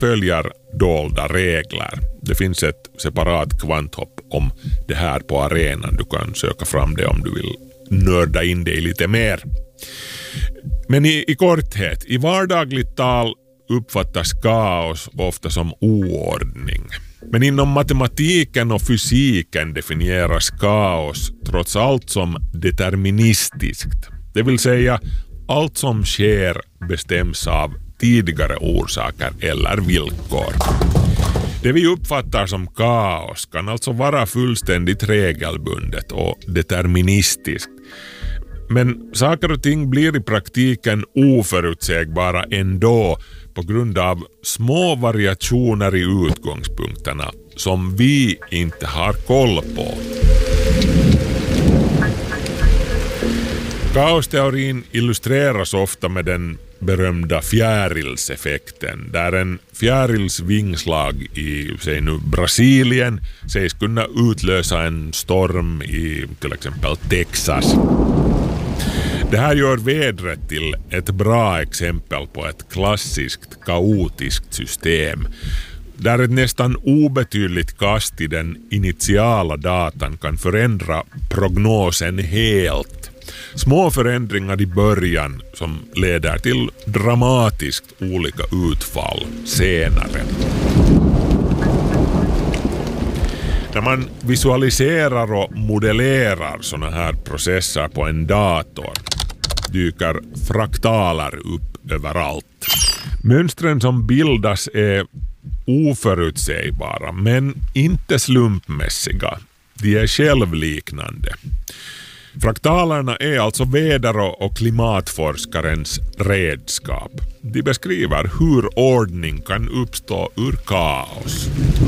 följer dolda regler. Det finns ett separat kvanthopp om det här på arenan. Du kan söka fram det om du vill nörda in dig lite mer. Men i korthet, i vardagligt tal uppfattas kaos ofta som oordning. Men inom matematiken och fysiken definieras kaos trots allt som deterministiskt. Det vill säga, allt som sker bestäms av tidigare orsaker eller villkor. Det vi uppfattar som kaos kan alltså vara fullständigt regelbundet och deterministiskt. Men saker och ting blir i praktiken oförutsägbara ändå på grund av små variationer i utgångspunkterna som vi inte har koll på. Kaosteorin illustreras ofta med den berömda fjärilseffekten, där en fjärils vingslag i Brasilien sägs kunna utlösa en storm i till exempel Texas. Det här gör vädret till ett bra exempel på ett klassiskt kaotiskt system, där ett nästan obetydligt kast i den initiala datan kan förändra prognosen helt. Små förändringar i början som leder till dramatiskt olika utfall senare. När man visualiserar och modellerar såna här processer på en dator dyker fraktaler upp överallt. Mönstren som bildas är oförutsägbara men inte slumpmässiga. De är självliknande. Fraktalerna är alltså väder- och klimatforskarens redskap. De beskriver hur ordning kan uppstå ur kaos.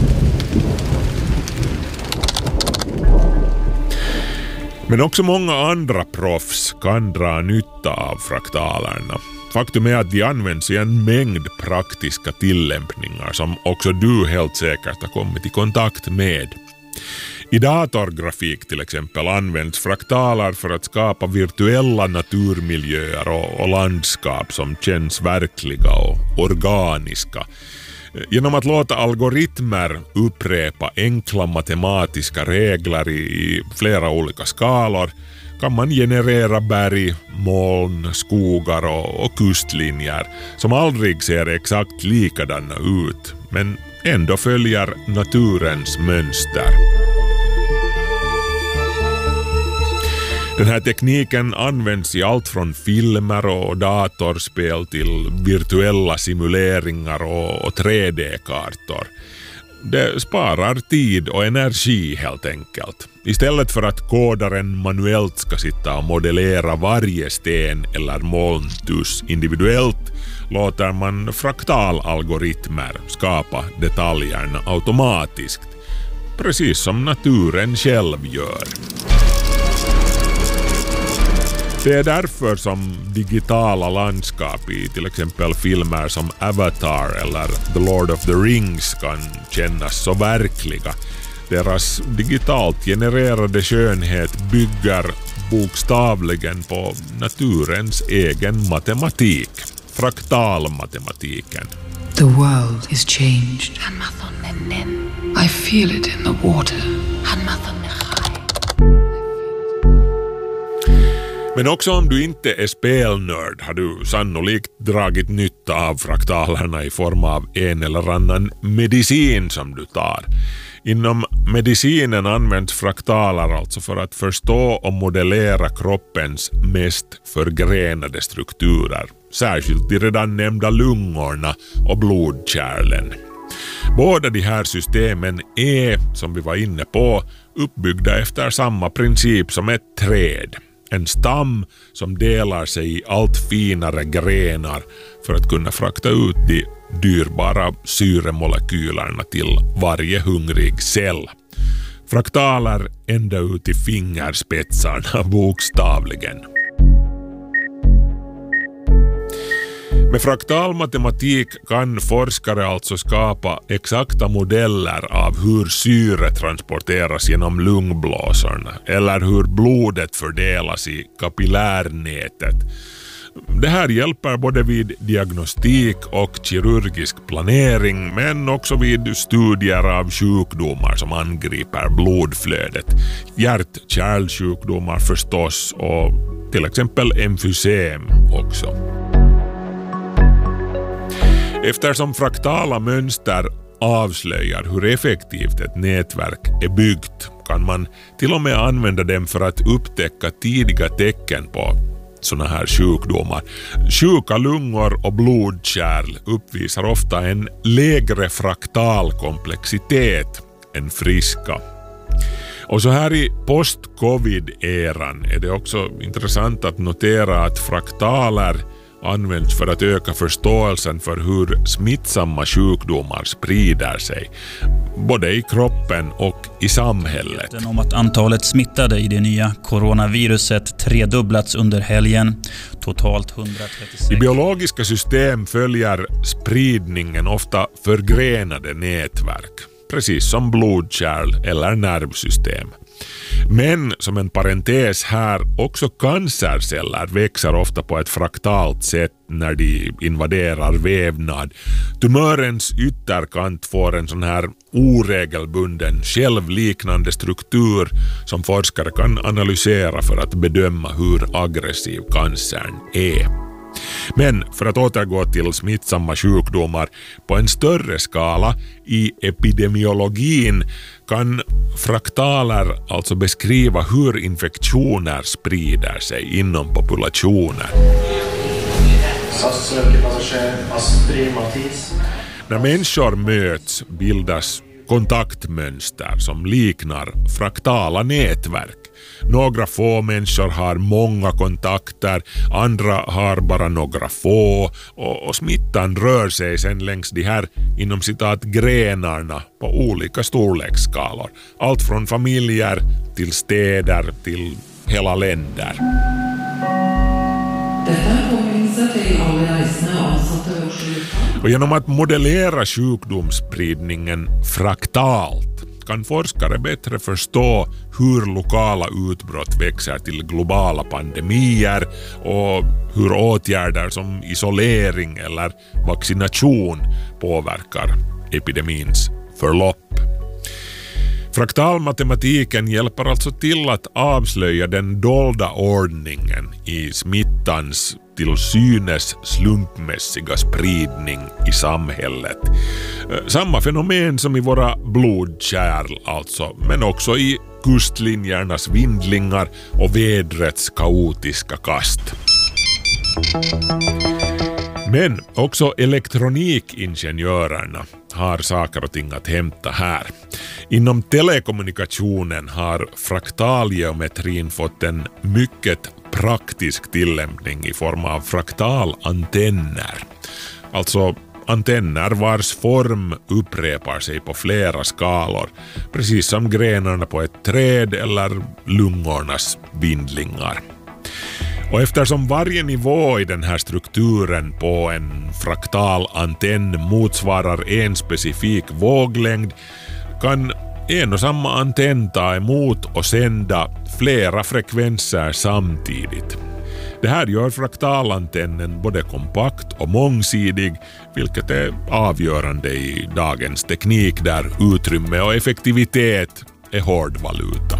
Men också många andra proffs kan dra nytta av fraktalerna. Faktum är att de används i en mängd praktiska tillämpningar som också du helt säkert har kommit i kontakt med. I datorgrafik till exempel används fraktaler för att skapa virtuella naturmiljöer och landskap som känns verkliga och organiska. Genom att låta algoritmer upprepa enkla matematiska regler i flera olika skalor kan man generera berg, moln, skogar och kustlinjer som aldrig ser exakt likadana ut, men ändå följer naturens mönster. Den här tekniken används i allt från filmer och datorspel till virtuella simuleringar och 3D-kartor. Det sparar tid och energi helt enkelt. Istället för att kodaren manuellt ska sitta och modellera varje sten eller molntuss individuellt låter man fraktalalgoritmer skapa detaljerna automatiskt. Precis som naturen själv gör. Det är därför som digitala landskap i till exempel filmer som Avatar eller The Lord of the Rings kan kännas så verkliga. Deras digitalt genererade skönhet bygger bokstavligen på naturens egen matematik, fraktalmatematiken. The world is changed. I feel it in the water. Men också om du inte är spelnörd har du sannolikt dragit nytta av fraktalerna i form av en eller annan medicin som du tar. Inom medicinen används fraktaler alltså för att förstå och modellera kroppens mest förgrenade strukturer, särskilt de redan nämnda lungorna och blodkärlen. Båda de här systemen är, som vi var inne på, uppbyggda efter samma princip som ett träd. En stam som delar sig i allt finare grenar för att kunna frakta ut de dyrbara syremolekylerna till varje hungrig cell. Fraktaler ända ut i fingerspetsarna bokstavligen. Med fraktalmatematik kan forskare alltså skapa exakta modeller av hur syre transporteras genom lungblåsorna eller hur blodet fördelas i kapillärnätet. Det här hjälper både vid diagnostik och kirurgisk planering, men också vid studier av sjukdomar som angriper blodflödet. Hjärt-kärlsjukdomar förstås och till exempel emfysem också. Eftersom fraktala mönster avslöjar hur effektivt ett nätverk är byggt kan man till och med använda dem för att upptäcka tidiga tecken på såna här sjukdomar. Sjuka lungor och blodkärl uppvisar ofta en lägre fraktal komplexitet än friska. Och så här i post-covid-eran är det också intressant att notera att fraktaler används för att öka förståelsen för hur smittsamma sjukdomar sprider sig, både i kroppen och i samhället. Om att antalet smittade i det nya coronaviruset tredubblats under helgen, totalt 136. I biologiska system följer spridningen ofta förgrenade nätverk, precis som blodkärl eller nervsystem. Men som en parentes här, också cancerceller växer ofta på ett fraktalt sätt när de invaderar vävnad. Tumörens ytterkant får en sån här oregelbunden, självliknande struktur som forskare kan analysera för att bedöma hur aggressiv cancern är. Men för att återgå till smittsamma sjukdomar på en större skala i epidemiologin kan fraktaler alltså beskriva hur infektioner sprider sig inom populationer. När människor möts bildas kontaktmönster som liknar fraktala nätverk. Några få människor har många kontakter, andra har bara några få och smittan rör sig sen längs de här inom citat grenarna på olika storleksskalor. Allt från familjer till städer till hela länder. Och genom att modellera sjukdomsspridningen fraktalt kan forskare bättre förstå hur lokala utbrott växer till globala pandemier och hur åtgärder som isolering eller vaccination påverkar epidemins förlopp. Fraktalmatematiken hjälper alltså till att avslöja den dolda ordningen i smittans till synes slumpmässiga spridning i samhället. Samma fenomen som i våra blodkärl alltså, men också i kustlinjernas vindlingar och vädrets kaotiska kast. Men också elektronikingenjörerna har saker och ting att hämta här. Inom telekommunikationen har fraktalgeometrin fått en mycket praktisk tillämpning i form av fraktalantenner. Alltså antenner vars form upprepar sig på flera skalor, precis som grenarna på ett träd eller lungornas vindlingar. Och eftersom varje nivå i den här strukturen på en fraktal antenn motsvarar en specifik våglängd kan en och samma antenn ta emot och sända flera frekvenser samtidigt. Det här gör fraktalantennen både kompakt och mångsidig, vilket är avgörande i dagens teknik där utrymme och effektivitet är hårdvaluta.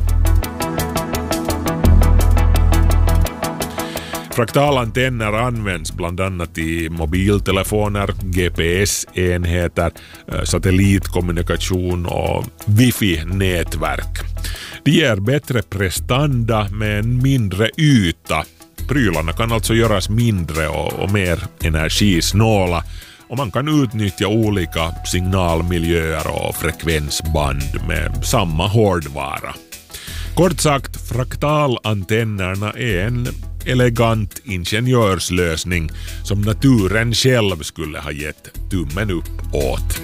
Fraktalantenner används bland annat i mobiltelefoner, GPS-enheter, satellitkommunikation och wifi-nätverk. De ger bättre prestanda med en mindre yta. Prylarna kan alltså göras mindre och mer energisnåla och man kan utnyttja olika signalmiljöer och frekvensband med samma hårdvara. Kort sagt, fraktalantennerna är en elegant ingenjörslösning som naturen själv skulle ha gett tummen upp åt.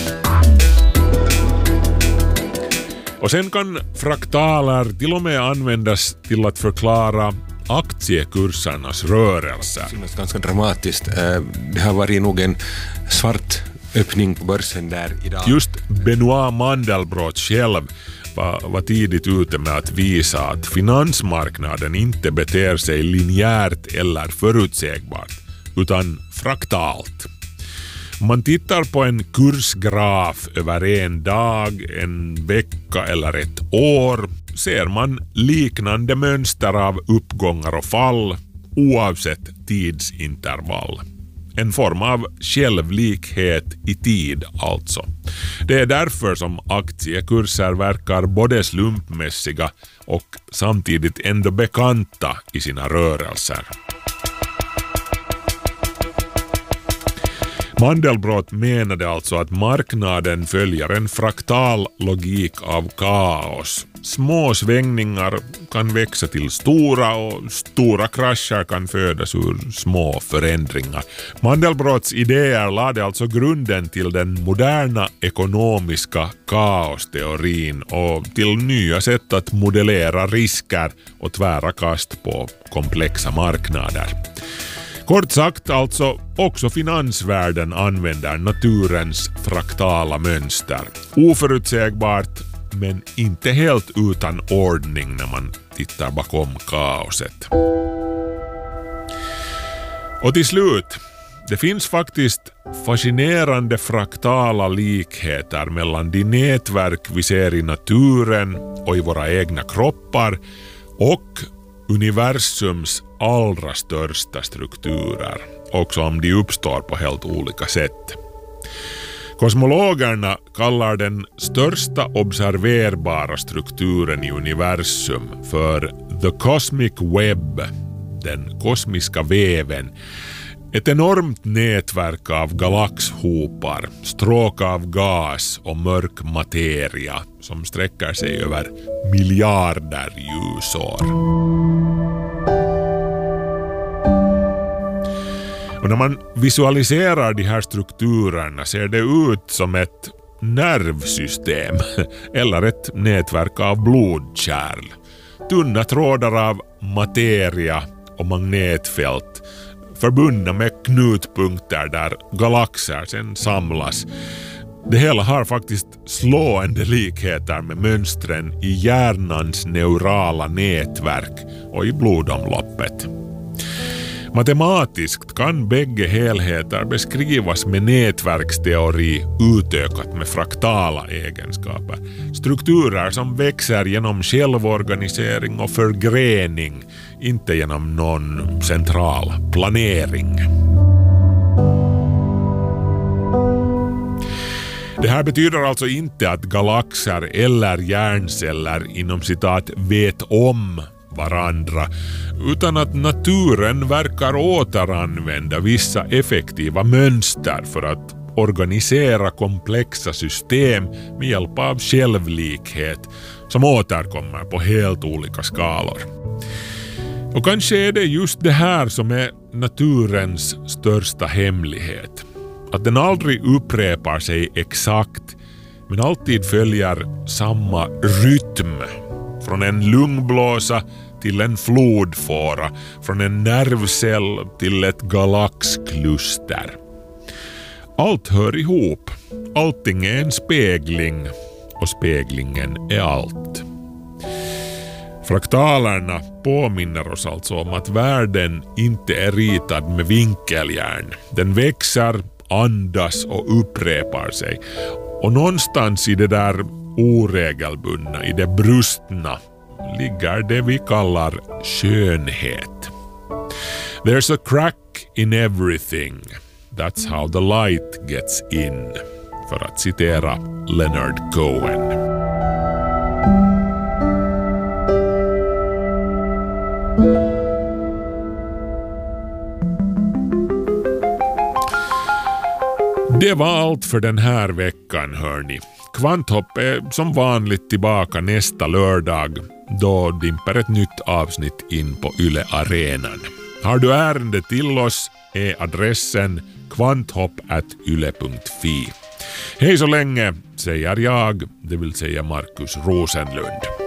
Och sen kan fraktaler till och med användas till att förklara aktiekursernas rörelser. Det är ganska dramatiskt. Det har varit nog en svart öppning på börsen där idag. Just Benoit Mandelbrot själv var tidigt ute med att visa att finansmarknaden inte beter sig linjärt eller förutsägbart, utan fraktalt. Om man tittar på en kursgraf över en dag, en vecka eller ett år ser man liknande mönster av uppgångar och fall oavsett tidsintervall. En form av självlikhet i tid alltså. Det är därför som aktiekurser verkar både slumpmässiga och samtidigt ändå bekanta i sina rörelser. Mandelbrot menade alltså att marknaden följer en fraktal logik av kaos. Små svängningar kan växa till stora och stora krascher kan födas ur små förändringar. Mandelbrots idéer lade alltså grunden till den moderna ekonomiska kaosteorin och till nya sätt att modellera risker och tvära kast på komplexa marknader. Kort sagt alltså, också finansvärlden använder naturens fraktala mönster. Oförutsägbart, men inte helt utan ordning när man tittar bakom kaoset. Och till slut, det finns faktiskt fascinerande fraktala likheter mellan de nätverk vi ser i naturen och i våra egna kroppar och universums allra största strukturer, också om de uppstår på helt olika sätt. Kosmologerna kallar den största observerbara strukturen i universum för The Cosmic Web, den kosmiska väven. Ett enormt nätverk av galaxhopar, stråk av gas och mörk materia som sträcker sig över miljarder ljusår. Och när man visualiserar de här strukturerna ser det ut som ett nervsystem eller ett nätverk av blodkärl. Tunna trådar av materia och magnetfält förbundna med knutpunkter där galaxer sen samlas. Det hela har faktiskt slående likheter med mönstren i hjärnans neurala nätverk och i blodomloppet. Matematiskt kan bägge helheter beskrivas med nätverksteori utökat med fraktala egenskaper. Strukturer som växer genom självorganisering och förgrening, inte genom någon central planering. Det här betyder alltså inte att galaxer eller hjärnceller inom citat vet om varandra, utan att naturen verkar återanvända vissa effektiva mönster för att organisera komplexa system med hjälp av självlikhet som återkommer på helt olika skalor. Och kanske är det just det här som är naturens största hemlighet. Att den aldrig upprepar sig exakt men alltid följer samma rytm. Från en lungblåsa till en flodfåra, från en nervcell till ett galaxkluster. Allt hör ihop. Allting är en spegling och speglingen är allt. Fraktalerna påminner oss alltså om att världen inte är ritad med vinkeljärn. Den växer, andas och upprepar sig. Och någonstans i det där oregelbundna, i det brustna, ligger det vi kallar skönhet. There's a crack in everything. That's how the light gets in. För att citera Leonard Cohen. Det var allt för den här veckan, hörni. Kvanthopp är som vanligt tillbaka nästa lördag. Då dimper ett nytt avsnitt in på Yle Arenan. Har du ärende till oss är adressen kvanthopp@yle.fi. Hej så länge, säger jag, det vill säga Markus Rosenlund.